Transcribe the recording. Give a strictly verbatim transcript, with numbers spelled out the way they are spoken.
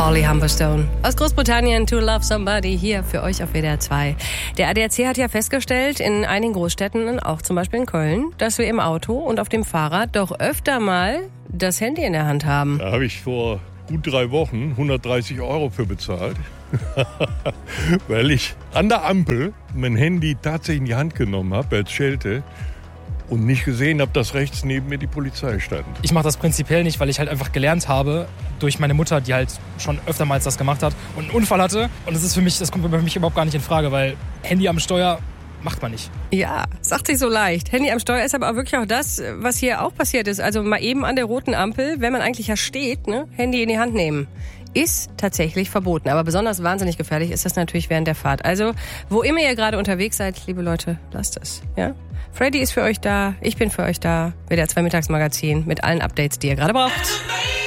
Holly Humberstone aus Großbritannien, To Love Somebody, hier für euch auf W D R zwei. Der A D A C hat ja festgestellt, in einigen Großstädten, auch zum Beispiel in Köln, dass wir im Auto und auf dem Fahrrad doch öfter mal das Handy in der Hand haben. Da habe ich vor gut drei Wochen hundertdreißig Euro für bezahlt, weil ich an der Ampel mein Handy tatsächlich in die Hand genommen habe als Schelte und nicht gesehen habe, dass rechts neben mir die Polizei stand. Ich mache das prinzipiell nicht, weil ich halt einfach gelernt habe durch meine Mutter, die halt schon öftermals das gemacht hat und einen Unfall hatte. Und das ist für mich, das kommt für mich überhaupt gar nicht in Frage, weil Handy am Steuer macht man nicht. Ja, sagt sich so leicht. Handy am Steuer ist aber auch wirklich auch das, was hier auch passiert ist. Also mal eben an der roten Ampel, wenn man eigentlich ja steht, ne, Handy in die Hand nehmen. Ist tatsächlich verboten. Aber besonders wahnsinnig gefährlich ist das natürlich während der Fahrt. Also, wo immer ihr gerade unterwegs seid, liebe Leute, lasst es. Ja? Freddy ist für euch da, ich bin für euch da. W D R zwei Mittagsmagazin mit allen Updates, die ihr gerade braucht.